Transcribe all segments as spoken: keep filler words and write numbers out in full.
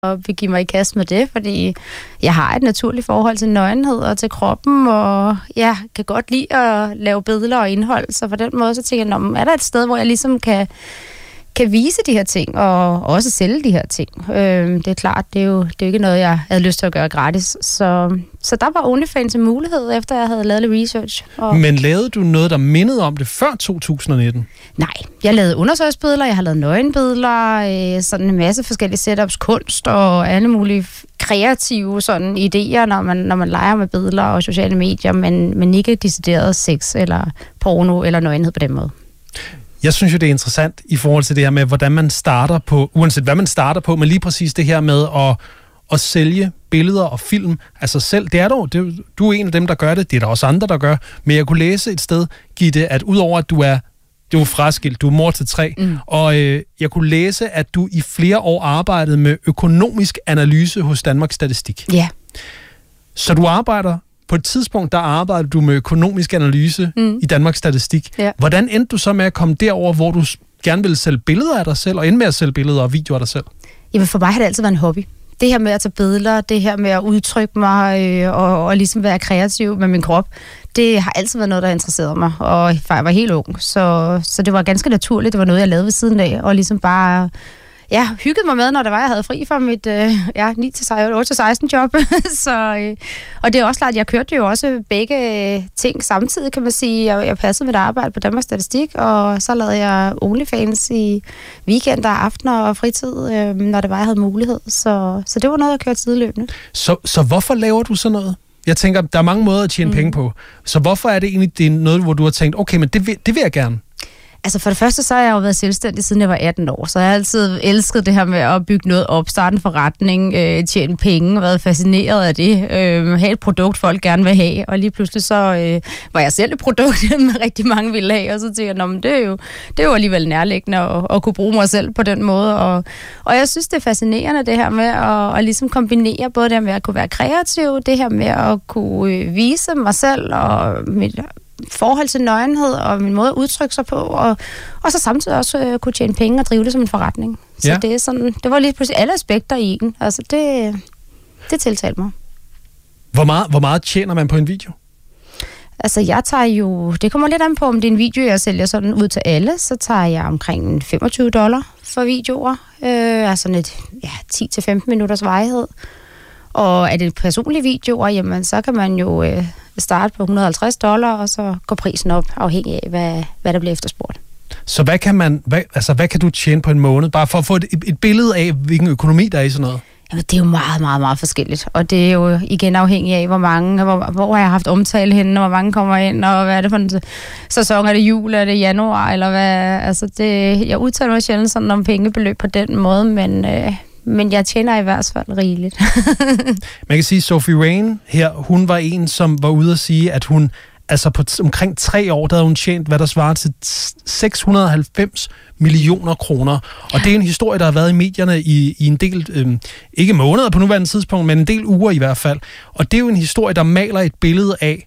og begive mig i kast med det, fordi jeg har et naturligt forhold til nøgenhed og til kroppen, og jeg kan godt lide at lave billeder og indhold, så på den måde så tænker jeg, er der et sted, hvor jeg ligesom kan, kan vise de her ting, og også sælge de her ting. Øh, det er klart, det er, jo, det er jo ikke noget, jeg havde lyst til at gøre gratis, så, så der var OnlyFans en mulighed, efter jeg havde lavet lidt research. Og... Men lavede du noget, der mindede om det før to tusind nitten? Nej, jeg lavede undersøgsbilleder, jeg har lavet nøgenbilleder, øh, sådan en masse forskellige setups, kunst og alle mulige kreative sådan idéer, når man, når man leger med billeder og sociale medier, men, men ikke decideret sex eller porno eller nøgenhed på den måde. Jeg synes jo, det er interessant i forhold til det her med, hvordan man starter på, uanset hvad man starter på, men lige præcis det her med at, at sælge billeder og film af sig selv. Det er dog, det, du er en af dem, der gør det. Det er der også andre, der gør. Men jeg kunne læse et sted, Gitte, at udover at du er, du er fraskilt, du er mor til tre, mm. og øh, jeg kunne læse, at du i flere år arbejdede med økonomisk analyse hos Danmarks Statistik. Ja. Så du arbejder... På et tidspunkt, der arbejder du med økonomisk analyse mm. i Danmarks Statistik. Ja. Hvordan endte du så med at komme derover, hvor du gerne ville sælge billeder af dig selv, og ende med at sælge billeder og videoer af dig selv? Jamen for mig har det altid været en hobby. Det her med at tage billeder, det her med at udtrykke mig øh, og, og ligesom være kreativ med min krop, det har altid været noget, der interesserede mig, og jeg var helt ung. Så, så det var ganske naturligt, det var noget, jeg lavede ved siden af, og ligesom bare... Jeg hyggede mig med, når det var, jeg havde fri fra mit øh, ja, ni til otte til seksten job. så, øh, og det er også klart, jeg kørte jo også begge ting samtidig, kan man sige. Jeg, jeg passede mit arbejde på Danmarks Statistik, og så lavede jeg OnlyFans i weekender, aftener og fritid, øh, når det var, jeg havde mulighed. Så, så det var noget, jeg kørte sideløbende. Så, så hvorfor laver du sådan noget? Jeg tænker, der er mange måder at tjene mm. penge på. Så hvorfor er det egentlig det er noget, hvor du har tænkt, okay, men det vil, det vil jeg gerne? Altså for det første, så har jeg jo været selvstændig, siden jeg var atten år, så jeg har altid elsket det her med at bygge noget op, starte en forretning, øh, tjene penge, været fascineret af det, øh, have et produkt, folk gerne vil have, og lige pludselig så øh, var jeg selv et produkt, rigtig mange ville have, og så tænkte jeg, men det er jo, det er jo alligevel nærliggende at, at kunne bruge mig selv på den måde, og, og jeg synes, det er fascinerende det her med at, at ligesom kombinere både det med at kunne være kreativ, det her med at kunne øh, vise mig selv og mit forhold til nøgenhed og min måde at udtrykke sig på, og, og så samtidig også øh, kunne tjene penge og drive det som en forretning. Så ja. det, er sådan, det var lige pludselig alle aspekter i en. Altså det, det tiltalte mig. Hvor meget, hvor meget tjener man på en video? Altså jeg tager jo, det kommer lidt an på, om det er en video, jeg sælger sådan ud til alle, så tager jeg omkring femogtyve dollar for videoer. Øh, altså et ja, ti til femten minutters varighed. Og er det personlige videoer, jamen så kan man jo øh, starte på et hundrede og halvtreds dollar, og så går prisen op, afhængig af, hvad, hvad der bliver efterspurgt. Så hvad kan man, hvad, altså hvad kan du tjene på en måned? Bare for at få et, et billede af, hvilken økonomi der er i sådan noget? Jamen, det er jo meget, meget, meget forskelligt. Og det er jo igen afhængig af, hvor mange, hvor, hvor har jeg haft omtale henne, og hvor mange kommer ind, og hvad er det for en sæson? Er det jul, er det januar, eller hvad? Altså, det, jeg udtaler mig sjældent sådan om pengebeløb på den måde, men... Øh, Men jeg tjener i hvert fald rigeligt. Man kan sige, at Sophie Rain her, hun var en, som var ude at sige, at hun altså på t- omkring tre år, der havde hun tjent, hvad der svarer til seks hundrede og halvfems millioner kroner. Og det er en historie, der har været i medierne i, i en del, øh, ikke måneder på nuværende tidspunkt, men en del uger i hvert fald. Og det er jo en historie, der maler et billede af,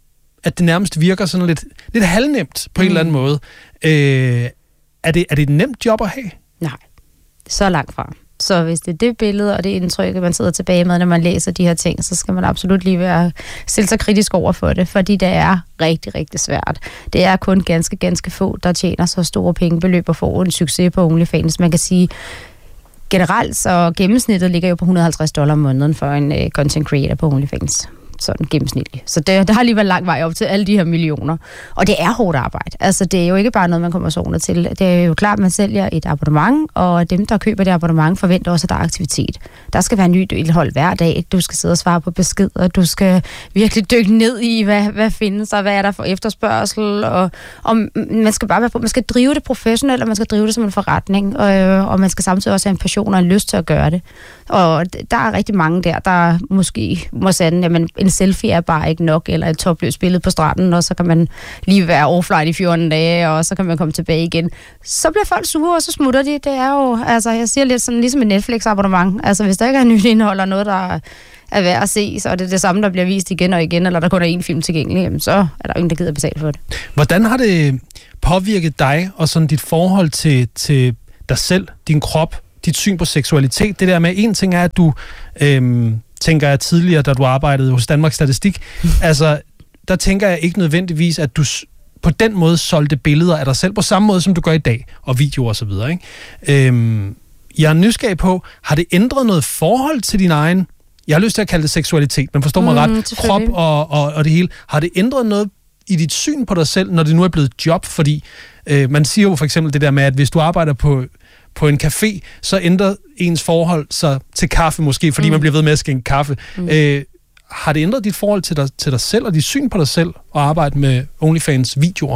at det nærmest virker sådan lidt, lidt halvnemt på en mm. eller anden måde. Øh, er, det, er det et nemt job at have? Nej, så langt fra. Så hvis det er det billede og det indtryk, man sidder tilbage med, når man læser de her ting, så skal man absolut lige være stille sig kritisk over for det, fordi det er rigtig, rigtig svært. Det er kun ganske, ganske få, der tjener så store pengebeløb og får en succes på OnlyFans. Man kan sige, generelt så gennemsnittet ligger jo på et hundrede og halvtreds dollar om måneden for en uh, content creator på OnlyFans. Sådan gennemsnitligt. Så det, der har alligevel lang vej op til alle de her millioner. Og det er hårdt arbejde. Altså, det er jo ikke bare noget, man kommer sovende til. Det er jo klart, at man sælger et abonnement, og dem, der køber det abonnement, forventer også, at der er aktivitet. Der skal være nyt indhold hver dag. Du skal sidde og svare på beskeder. Du skal virkelig dykke ned i, hvad, hvad findes der, hvad er der for efterspørgsel. Og, og man skal bare være på, man skal drive det professionelt, og man skal drive det som en forretning. Og, og man skal samtidig også have en passion og en lyst til at gøre det. Og der er rigtig mange der, der måske må sande, jamen en selfie er bare ikke nok, eller et topløst billede på stranden, og så kan man lige være offline i fjorten dage, og så kan man komme tilbage igen. Så bliver folk sure, og så smutter de. Det er jo, altså jeg siger lidt sådan, ligesom et Netflix-abonnement. Altså hvis der ikke er nyt indhold og noget, der er værd at se, så er det det samme, der bliver vist igen og igen, eller der kun er én film tilgængelig, jamen, så er der ingen, der gider betale for det. Hvordan har det påvirket dig, og sådan dit forhold til, til dig selv, din krop, dit syn på seksualitet. Det der med, en ting er, at du, øhm, tænker jeg tidligere, da du arbejdede hos Danmarks Statistik, altså, der tænker jeg ikke nødvendigvis, at du på den måde solgte billeder af dig selv, på samme måde, som du gør i dag, og videoer og så videre, ikke? Øhm, jeg er nysgerrig på, har det ændret noget forhold til din egen, jeg har lyst til at kalde det seksualitet, men forstår mig Mm, ret, krop og, og, og det hele, har det ændret noget i dit syn på dig selv, når det nu er blevet job? Fordi øh, man siger jo for eksempel det der med, at hvis du arbejder på, på en café, så ændrer ens forhold sig til kaffe måske, fordi mm. man bliver ved med at skænke kaffe. Mm. Øh, har det ændret dit forhold til dig, til dig selv og dit syn på dig selv at arbejde med OnlyFans videoer?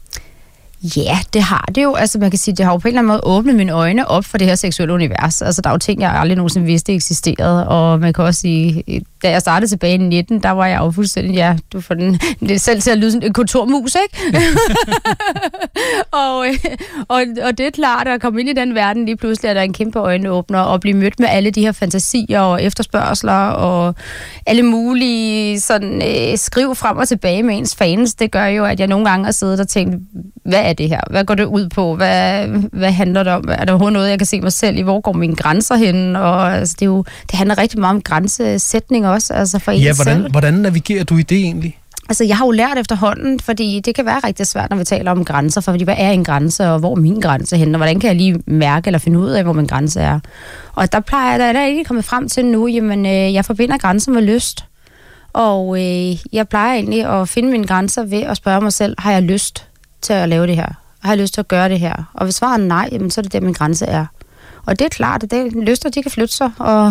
Ja, det har det jo. Altså man kan sige, det har jo på en eller anden måde åbnet mine øjne op for det her seksuelle univers. Altså der er jo ting, jeg aldrig nogensinde vidste eksisterede, og man kan også sige, da jeg startede tilbage i nitten, der var jeg jo fuldstændig, ja, du får den, det er selv til at lyde sådan en kontormus, ikke? og, og, og det er klart, at komme ind i den verden lige pludselig, er der en kæmpe øjenåbner, og blive mødt med alle de her fantasier og efterspørgsler, og alle mulige sådan, øh, skriv frem og tilbage med ens fans. Det gør jo, at jeg nogle gange har siddet og tænkt, hvad er det her? Hvad går det ud på? Hvad, hvad handler det om? Er der overhovedet noget, jeg kan se mig selv i? Hvor går mine grænser hen? Og altså, det, er jo, det handler rigtig meget om grænsesætning også, altså for ja, en hvordan, selv. hvordan navigerer du i det egentlig? Altså, jeg har jo lært efterhånden, fordi det kan være rigtig svært, når vi taler om grænser, fordi hvad er en grænse, og hvor er min grænse hen, og hvordan kan jeg lige mærke eller finde ud af, hvor min grænse er? Og der plejer jeg, der er der ikke kommet frem til nu, jamen, øh, jeg forbinder grænsen med lyst. Og øh, jeg plejer egentlig at finde mine grænser ved at spørge mig selv, har jeg lyst til at lave det her? Har jeg lyst til at gøre det her? Og hvis svaret er nej, jamen, så er det der, min grænse er. Og det er klart, at det, lyster, de kan flytte sig, og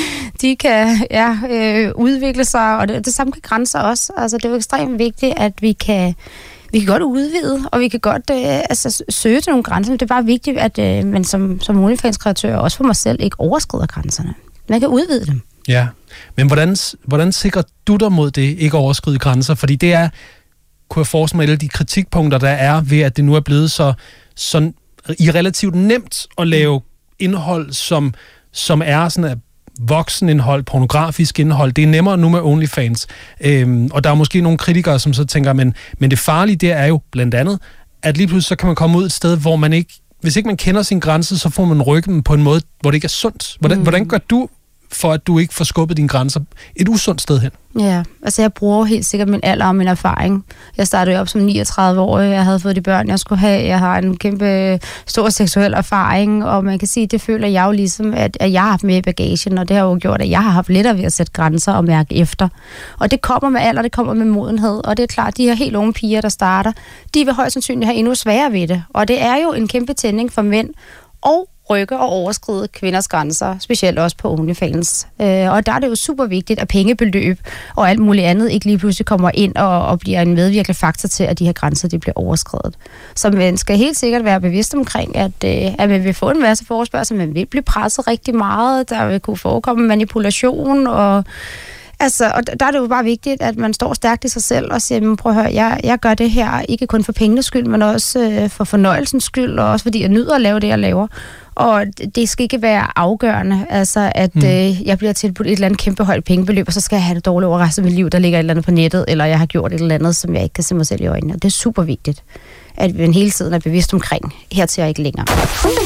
de kan ja, øh, udvikle sig, og det, det samme kan grænser også. Altså, det er jo ekstremt vigtigt, at vi kan, vi kan godt udvide, og vi kan godt øh, altså, søge til nogle grænser. Det er bare vigtigt, at øh, man som, som OnlyFans-kreatør, også for mig selv, ikke overskrider grænserne. Man kan udvide dem. Ja, men hvordan, hvordan sikrer du dig mod det, ikke overskride grænser? Fordi det er, kunne jeg forestille mig, alle de kritikpunkter, der er ved, at det nu er blevet så, så i relativt nemt at lave indhold, som, som er sådan et voksenindhold, pornografisk indhold. Det er nemmere nu med OnlyFans. Øhm, og der er måske nogle kritikere, som så tænker, men, men det farlige, det er jo blandt andet, at lige pludselig så kan man komme ud et sted, hvor man ikke, hvis ikke man kender sin grænse, så får man ryggen på en måde, hvor det ikke er sundt. Hvordan, mm. hvordan gør du for at du ikke får skubbet dine grænser et usundt sted hen? Ja, altså jeg bruger helt sikkert min alder og min erfaring. Jeg startede op som niogtredive år, jeg havde fået de børn, jeg skulle have. Jeg har en kæmpe stor seksuel erfaring, og man kan sige, det føler jeg jo ligesom, at, at jeg har haft med i bagagen, og det har jo gjort, at jeg har haft lettere ved at sætte grænser og mærke efter. Og det kommer med alder, det kommer med modenhed, og det er klart, de her helt unge piger, der starter, de vil højst sandsynligt have endnu sværere ved det. Og det er jo en kæmpe tænding for mænd, og rykke og overskride kvinders grænser, specielt også på OnlyFans. Øh, og der er det jo super vigtigt, at pengebeløb og alt muligt andet ikke lige pludselig kommer ind og, og bliver en medvirkende faktor til, at de her grænser de bliver overskredet. Så man skal helt sikkert være bevidst omkring, at, øh, at man vil få en masse forespørgsel, man vil blive presset rigtig meget, der vil kunne forekomme manipulation, og altså, og der er det jo bare vigtigt, at man står stærkt i sig selv og siger, prøv at høre, jeg, jeg gør det her ikke kun for pengenes skyld, men også øh, for fornøjelsens skyld, og også fordi jeg nyder at lave det, jeg laver. Og det skal ikke være afgørende, altså at mm. øh, jeg bliver tilbudt et eller andet kæmpe højt pengebeløb, og så skal jeg have det dårligt over resten af mit liv, der ligger et eller andet på nettet, eller jeg har gjort et eller andet, som jeg ikke kan se mig selv i øjnene. Og det er super vigtigt, at vi hele tiden er bevidst omkring, hertil og ikke længere.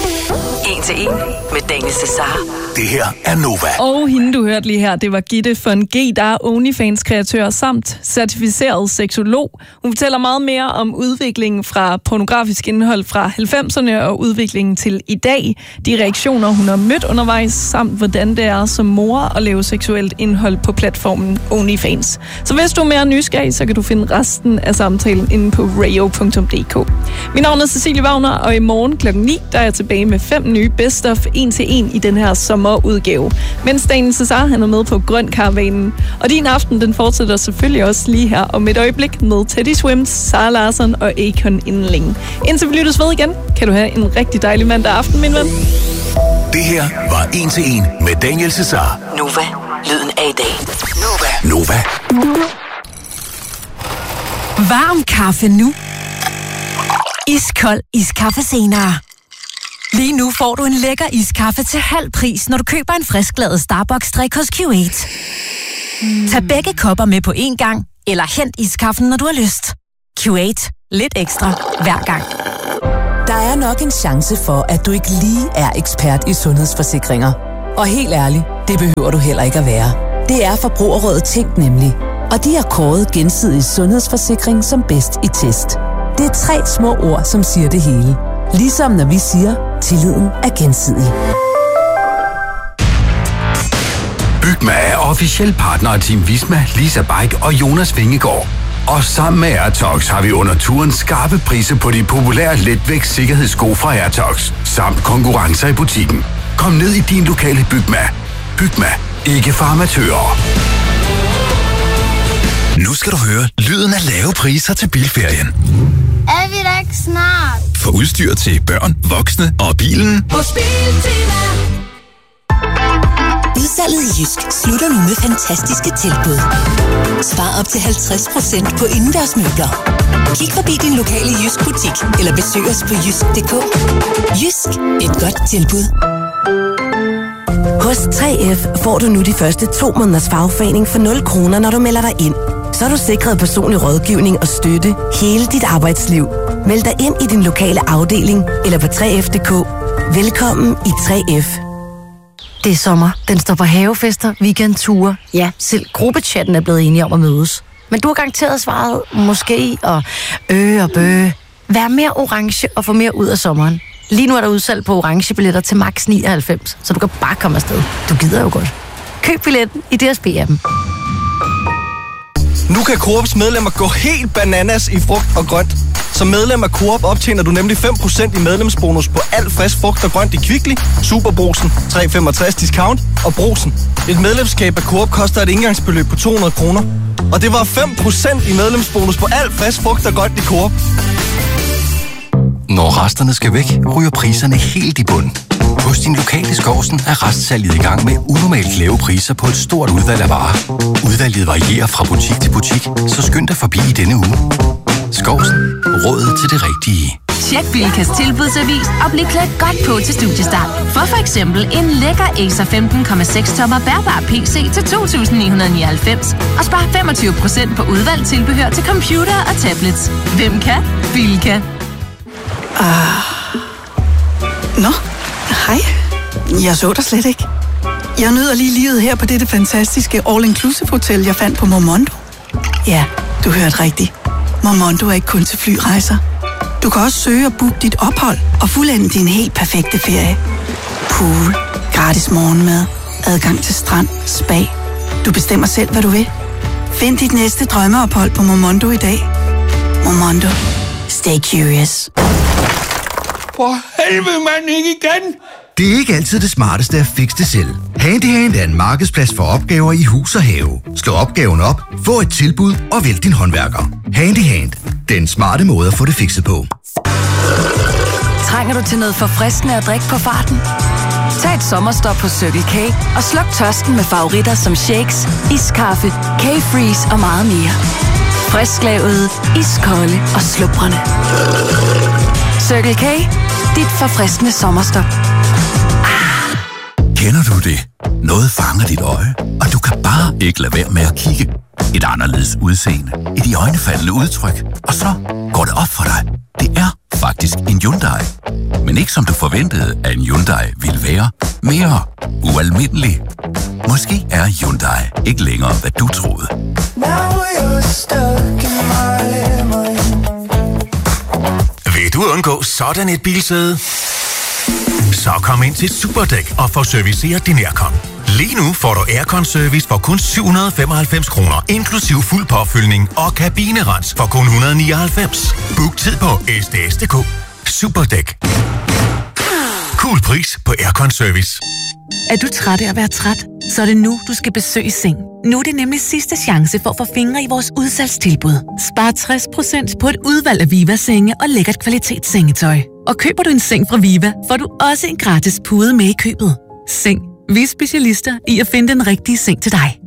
En til en med Daniel Cesar. Det her er Nova. Og hende, du hørte lige her, det var Gitte von G, der er OnlyFans-kreatør samt certificeret seksolog. Hun fortæller meget mere om udviklingen fra pornografisk indhold fra halvfemserne og udviklingen til i dag. De reaktioner, hun har mødt undervejs, samt hvordan det er som mor at lave seksuelt indhold på platformen OnlyFans. Så hvis du er mere nysgerrig, så kan du finde resten af samtalen inde på rayo punktum d k. Mit navn er Cecilie Wagner, og i morgen klokken ni, der er jeg tilbage med fem nye Best of en til en i den her sommerudgave. Mens Daniel Cesar, han er med på Grøn Karavanen. Og din aften, den fortsætter selvfølgelig også lige her om et øjeblik med Teddy Swims, Sara Larsson og Akon inden længe. Indtil vi lyttes ved igen, kan du have en rigtig dejlig mandag aften, min ven. Det her var en til en med Daniel Cesar. Nova, lyden af i dag. Nova. Nova. Varm kaffe nu. Iskold iskaffe senere. Lige nu får du en lækker iskaffe til halv pris, når du køber en frisklavet Starbucks-drik hos Q otte. Mm. Tag begge kopper med på én gang, eller hent iskaffen, når du har lyst. Q otte. Lidt ekstra hver gang. Der er nok en chance for, at du ikke lige er ekspert i sundhedsforsikringer. Og helt ærligt, det behøver du heller ikke at være. Det er Forbrugerrådet Tænk nemlig. Og de har kåret Gensidig Sundhedsforsikring som bedst i test. Det er tre små ord, som siger det hele. Ligesom når vi siger, tilliden er gensidig. Bygma er officiel partner af Team Visma, Lisa Bike og Jonas Vingegaard. Og sammen med Airtox har vi under turen skarpe priser på de populære letvægts sikkerhedssko fra Airtox, samt konkurrencer i butikken. Kom ned i din lokale Bygma. Bygma, ikke for amatører. Nu skal du høre lyden af lave priser til bilferien. Er vi da ikke snart? For udstyr til børn, voksne og bilen. Hos Biltema. Udsalget i Jysk slutter nu med fantastiske tilbud. Spar op til halvtreds procent på indendørsmøbler. Kig forbi din lokale Jysk butik, eller besøg os på jysk punktum d k. Jysk. Et godt tilbud. Hos tre F får du nu de første to måneders fagforening for nul kroner, når du melder dig ind. Så er du sikret personlig rådgivning og støtte hele dit arbejdsliv. Meld dig ind i din lokale afdeling eller på tre F punktum d k. Velkommen i tre F. Det er sommer. Den står på havefester, weekendture. Ja, selv gruppechatten er blevet enige om at mødes. Men du har garanteret svaret måske og øh og bøh. Vær mere orange og få mere ud af sommeren. Lige nu er der udsalg på orange billetter til max nioghalvfems, så du kan bare komme afsted. Du gider jo godt. Køb billetten i D S B-appen. Nu kan Coops medlemmer gå helt bananas i frugt og grønt. Som medlem af Coop optjener du nemlig fem procent i medlemsbonus på alt frisk frugt og grønt i Kvickly, Superbrugsen, tre komma femogtres discount og Brugsen. Et medlemskab af Coop koster et indgangsbeløb på to hundrede kroner. Og det var fem procent i medlemsbonus på alt frisk frugt og grønt i Coop. Når resterne skal væk, ryger priserne helt i bund. Hos din lokale Skovsen er restsalget i gang med unormalt lave priser på et stort udvalg af varer. Udvalget varierer fra butik til butik, så skynd dig forbi i denne uge. Skovsen. Rådet til det rigtige. Tjek Bilkas tilbudsavis og bliv klædt godt på til studiestart. For for eksempel en lækker Acer femten komma seks tommer bærbar P C til to tusind ni hundrede nioghalvfems og spar femogtyve procent på udvalgt tilbehør til computer og tablets. Hvem kan? Bilka. Ah. Nå, hej. Jeg så dig slet ikke. Jeg nyder lige livet her på dette fantastiske all-inclusive hotel, jeg fandt på Momondo. Ja, du hørte rigtigt. Momondo er ikke kun til flyrejser. Du kan også søge og booke dit ophold og fuldende din helt perfekte ferie. Pool, gratis morgenmad, adgang til strand, spa. Du bestemmer selv, hvad du vil. Find dit næste drømmeophold på Momondo i dag. Momondo. Stay curious. For helvede, mand, ikke igen! Det er ikke altid det smarteste at fikse det selv. Handyhand er en markedsplads for opgaver i hus og have. Slå opgaven op, få et tilbud og vælg din håndværker. Handyhand. Den smarte måde at få det fikset på. Trænger du til noget forfriskende at drikke på farten? Tag et sommerstop på Circle K og sluk tørsten med favoritter som shakes, iskaffe, K-Freeze og meget mere. Frisklavet, iskolde og slubrende. Circle K. Dit forfriskende sommerstop. Kender du det? Noget fanger dit øje, og du kan bare ikke lade være med at kigge. Et anderledes udseende, et iøjnefaldende udtryk, og så går det op for dig. Det er faktisk en Hyundai. Men ikke som du forventede, at en Hyundai ville være. Mere ualmindelig. Måske er Hyundai ikke længere, hvad du troede. Vil du undgå sådan et bilsæde? Så kom ind til Superdæk og få serviceret din aircon. Lige nu får du aircon-service for kun syv hundrede og femoghalvfems kroner, inklusiv fuld påfyldning og kabinerens for kun et hundrede og nioghalvfems. Book tid på s d s punktum d k. Superdæk. Cool pris på aircon-service. Er du træt af at være træt? Så er det nu, du skal besøge Seng. Nu er det nemlig sidste chance for at få fingre i vores udsalgstilbud. Spar tres procent på et udvalg af Viva-senge og lækkert kvalitetssengetøj. Og køber du en seng fra Viva, får du også en gratis pude med i købet. Seng. Vi er specialister i at finde den rigtige seng til dig.